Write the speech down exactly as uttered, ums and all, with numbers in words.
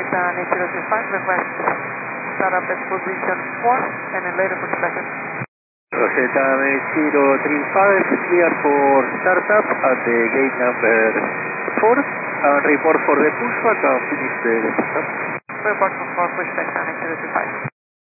down eight zero two five, request start up at position four and then later for second. Rosetta eight zero three five, clear for startup at the gate number four, and report for the pushback and finish the startup. Report for pushback down eight zero two five.